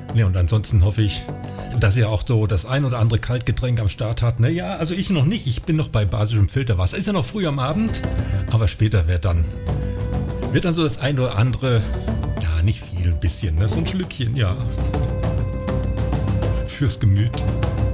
Ne, und ansonsten hoffe ich, dass ihr auch so das ein oder andere Kaltgetränk am Start habt. Naja, also ich noch nicht. Ich bin noch bei basischem Filterwasser. Ist ja noch früh am Abend, aber später wird dann so das ein oder andere, ja, nicht viel, ein bisschen, ne? So ein Schlückchen, ja. Fürs Gemüt.